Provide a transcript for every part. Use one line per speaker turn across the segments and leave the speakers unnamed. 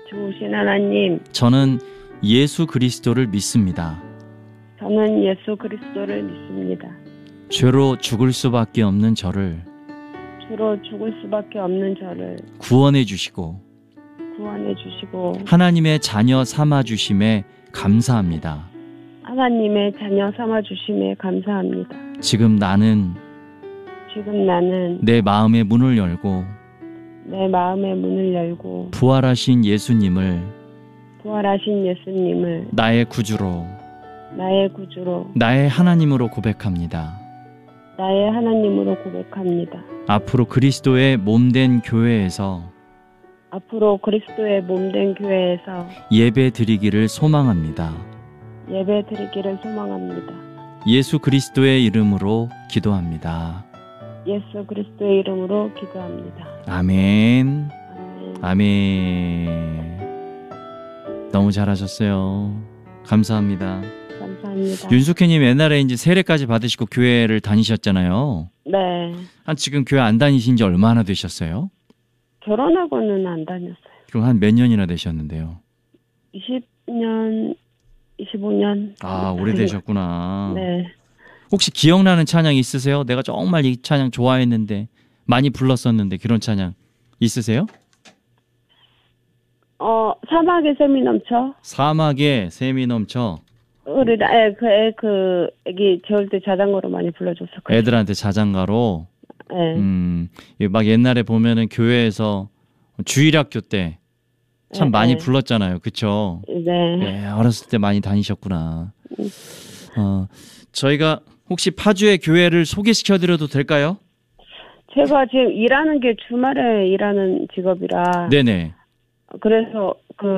좋으신 하나님,
저는 예수 그리스도를 믿습니다.
저는 예수 그리스도를 믿습니다.
죄로 죽을 수밖에 없는 저를
주로 죽을 수밖에 없는 저를
구원해 주시고
구원해 주시고
하나님의 자녀 삼아 주심에 감사합니다.
하나님의 자녀 삼아 주심에 감사합니다.
지금 나는
지금 나는
내 마음의 문을 열고
내 마음의 문을 열고
부활하신 예수님을
부활하신 예수님을
나의 구주로
나의 구주로
나의 하나님으로 고백합니다.
나의 하나님으로 고백합니다.
앞으로 그리스도의 몸된 교회에서
앞으로 그리스도의 몸된 교회에서
예배 드리기를 소망합니다.
예배 드리기를 소망합니다.
예수 그리스도의 이름으로 기도합니다.
예수 그리스도의 이름으로 기도합니다.
아멘.
아멘.
아멘. 너무 잘하셨어요. 감사합니다.
감사합니다.
윤숙혜님 옛날에 이제 세례까지 받으시고 교회를 다니셨잖아요.
네.
한 지금 교회 안 다니신 지 얼마나 되셨어요?
결혼하고는 안 다녔어요.
그럼 한 몇 년이나 되셨는데요?
20년, 25년.
아, 오래되셨구나.
네.
혹시 기억나는 찬양 있으세요? 내가 정말 이 찬양 좋아했는데 많이 불렀었는데 그런 찬양 있으세요?
사막에 샘이 넘쳐.
사막에 샘이 넘쳐.
우리 애기 재울 때 자전거로 많이 불러줬었거든요.
애들한테 자장가로.
네.
막 옛날에 보면은 교회에서 주일학교 때 참 많이
네.
불렀잖아요. 그쵸?
네.
네, 어렸을 때 많이 다니셨구나. 저희가 혹시 파주의 교회를 소개시켜드려도 될까요?
제가 지금 일하는 게 주말에 일하는 직업이라.
네네.
그래서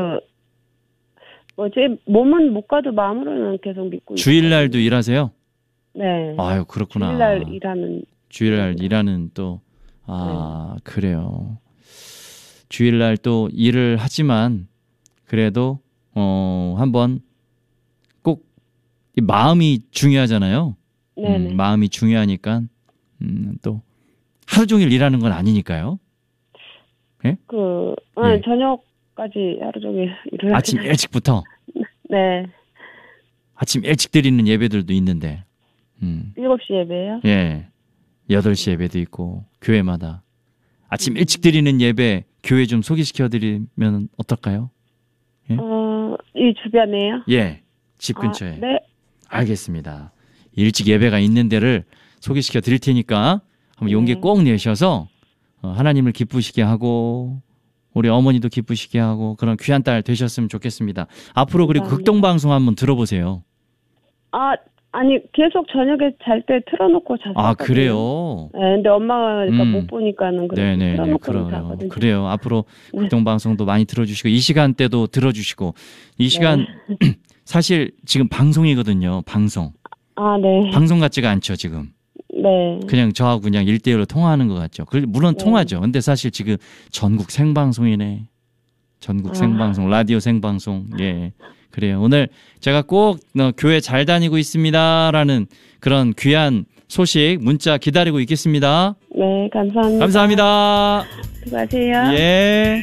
제 몸은 못 가도 마음으로는 계속 믿고.
주일날도 일하세요?
네.
아유, 그렇구나.
주일날 일하는.
주일날 일하는 또, 그래요. 주일날 또 일을 하지만, 그래도, 한번 꼭, 마음이 중요하잖아요.
네네.
마음이 중요하니까, 또, 하루 종일 일하는 건 아니니까요. 예? 예.
저녁까지 하루 종일 일을
아침
하시나요?
일찍부터?
네.
아침 일찍 드리는 예배들도 있는데,
7시 예배요?
예. 8시 예배도 있고, 교회마다. 아침 일찍 드리는 예배, 교회 좀 소개시켜 드리면 어떨까요? 예?
이 주변에요?
예. 집 근처에.
네.
알겠습니다. 일찍 예배가 있는 데를 소개시켜 드릴 테니까, 한번 용기 꼭 내셔서, 하나님을 기쁘시게 하고, 우리 어머니도 기쁘시게 하고, 그런 귀한 딸 되셨으면 좋겠습니다. 앞으로 그리고 극동방송 한번 들어보세요.
아니 계속 저녁에 잘 때 틀어놓고 잤었거든요.
아, 그래요?
네, 근데 엄마가 못 보니까는
네네,
틀어놓고 자거든요.
그래요. 앞으로 극동방송도 많이 들어주시고 이 시간대도 들어주시고 이 시간 사실 지금 방송이거든요. 방송.
네.
방송 같지가 않죠 지금.
네.
그냥 저하고 그냥 1대1로 통화하는 것 같죠. 물론 통하죠. 근데 사실 지금 전국 생방송이네. 전국 생방송, 라디오 생방송. 예. 그래요. 오늘 제가 꼭 교회 잘 다니고 있습니다라는 그런 귀한 소식 문자 기다리고 있겠습니다.
네, 감사합니다.
감사합니다.
수고하세요.
예.